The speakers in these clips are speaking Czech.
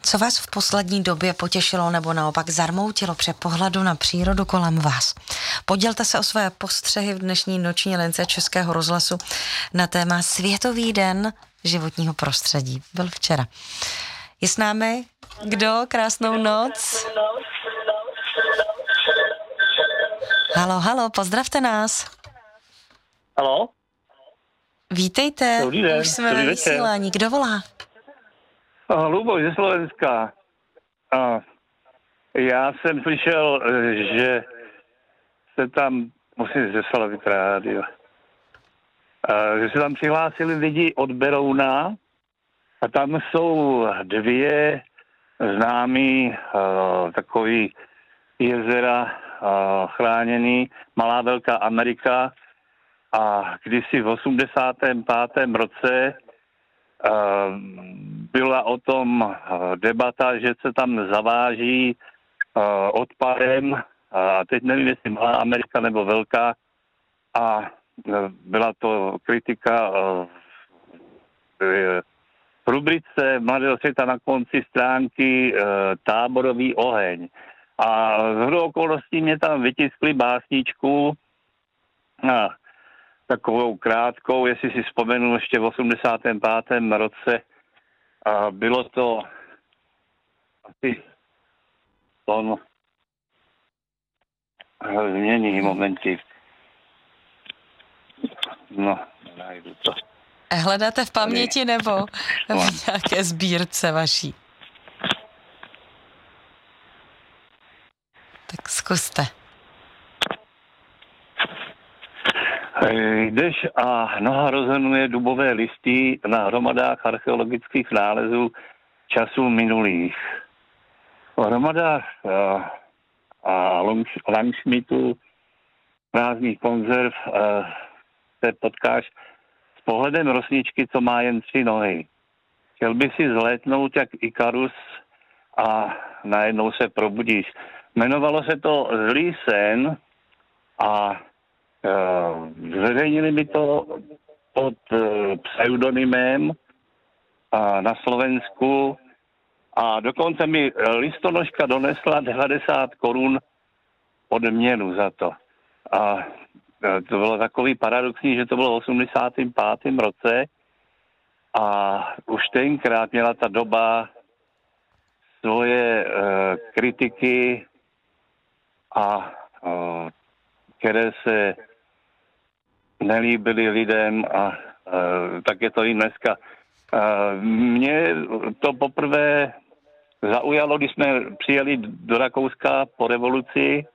Co vás v poslední době potěšilo nebo naopak zarmoutilo při pohledu na přírodu kolem vás? Podělte se o své postřehy v dnešní noční lince Českého rozhlasu na téma Světový den životního prostředí. Byl včera. Je s námi kdo? Krásnou noc. Halo, pozdravte nás. Halo? Vítejte. Dobrý den. Už jsme ve vysílání. Kdo volá? Luboš ze Slovenska. Já jsem slyšel, že se tam, musím ze Slavit rádio, že se tam přihlásili lidi od Berouna a tam jsou dvě známý takový jezera chráněný, Malá Velká Amerika, a kdysi v 85. roce byla o tom debata, že se tam zaváží odpadem, a teď nevím, jestli Malá Amerika nebo Velká, a byla to kritika v rubrice Mladého světa na konci stránky Táborový oheň. A z okolností mě tam vytiskli básničku, takovou krátkou, jestli si vzpomenu, ještě v 85. roce. A bylo to asi ton změní momenty. No, najdu to. Hledáte v paměti nebo v nějaké sbírce vaší? Tak zkuste. Jdeš a noha rozhrnuje dubové listy na hromadách archeologických nálezů časů minulých. V hromadách a Langschmidtu prázdných konzerv se potkáš s pohledem rosničky, co má jen 3 nohy. Chtěl by si zlétnout jak Ikarus a najednou se probudíš. Jmenovalo se to Zlý sen a zveřejnili mi to pod pseudonymem na Slovensku a dokonce mi listonoška donesla 90 korun odměnu za to. A to bylo takový paradoxní, že to bylo v 85. roce a už tenkrát měla ta doba svoje kritiky a které se nelíbily lidem a tak je to i dneska. Mě to poprvé zaujalo, když jsme přijeli do Rakouska po revoluci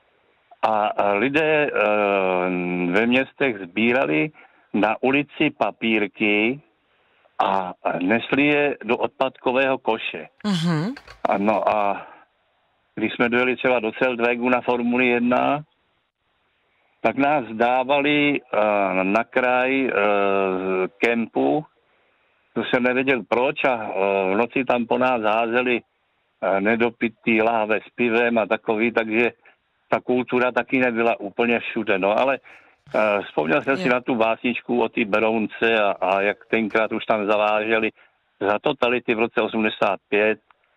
a lidé ve městech sbírali na ulici papírky a nesli je do odpadkového koše. Mm-hmm. No a když jsme dojeli třeba do Zeldwegu na Formuli 1, tak nás dávali na kraj kempu, to jsem nevěděl proč, a v noci tam po nás házeli nedopitý láhve s pivem a takový, takže ta kultura taky nebyla úplně všude. No ale vzpomněl jsem si na tu básničku o té Berounce a jak tenkrát už tam zaváželi za totality v roce 85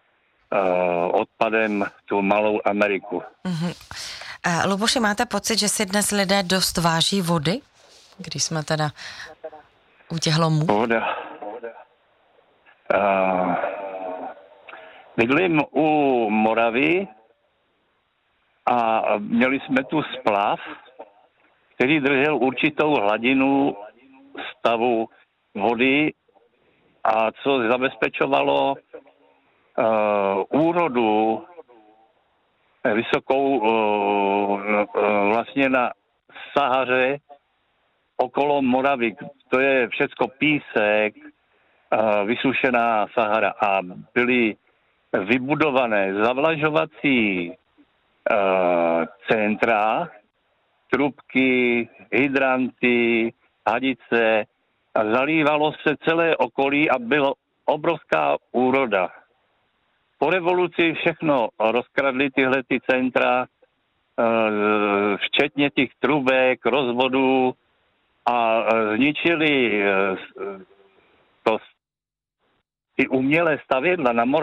odpadem tu Malou Ameriku. Mm-hmm. Luboši, máte pocit, že si dnes lidé dost váží vody? Když jsme teda u těch lomů. Voda. Bydlím u Moravy a měli jsme tu splav, který držel určitou hladinu stavu vody a co zabezpečovalo úrodu vysokou vlastně na Sahaře okolo Moravy. To je všecko písek, vysušená Sahara a byly vybudované zavlažovací centra, trubky, hydranty, hadice a zalívalo se celé okolí a byla obrovská úroda. Po revoluci všechno rozkradli tyhle ty centra, včetně těch trubek, rozvodů a zničili ty umělé stavědla na Moravě.